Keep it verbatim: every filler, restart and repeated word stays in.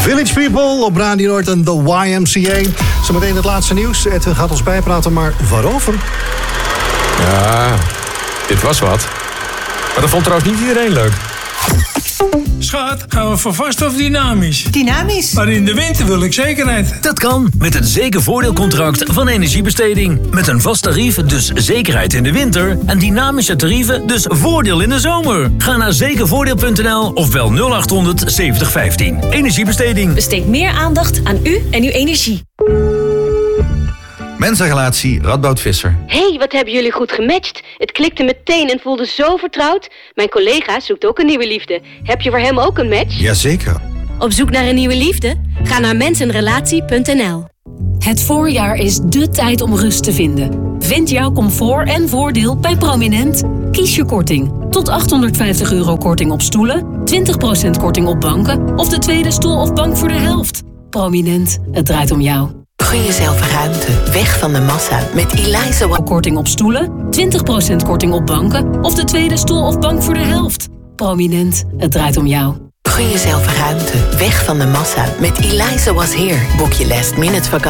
Village People op Radio Noord en de Y M C A. Zometeen het laatste nieuws. Edwin gaat ons bijpraten, maar waarover? Ja, dit was wat. Maar dat vond trouwens niet iedereen leuk. Schat, gaan we voor vast of dynamisch? Dynamisch. Maar in de winter wil ik zekerheid. Dat kan met het zekervoordeelcontract van Energiebesteding. Met een vast tarief, dus zekerheid in de winter. En dynamische tarieven, dus voordeel in de zomer. Ga naar zekervoordeel punt n l of bel nul acht honderd zeventig vijftien. Energiebesteding. Besteed meer aandacht aan u en uw energie. Mensenrelatie Radboud Visser. Hey, wat hebben jullie goed gematcht. Het klikte meteen en voelde zo vertrouwd. Mijn collega zoekt ook een nieuwe liefde. Heb je voor hem ook een match? Jazeker. Op zoek naar een nieuwe liefde? Ga naar mensenrelatie punt n l. Het voorjaar is dé tijd om rust te vinden. Vind jouw comfort en voordeel bij Prominent. Kies je korting. Tot achthonderdvijftig euro korting op stoelen, twintig procent korting op banken of de tweede stoel of bank voor de helft. Prominent, het draait om jou. Gun jezelf ruimte, weg van de massa met Eliza. Korting op stoelen, twintig procent korting op banken of de tweede stoel of bank voor de helft. Prominent, het draait om jou. Gun jezelf ruimte, weg van de massa met Eliza Was Here. Boek je last minute vakantie.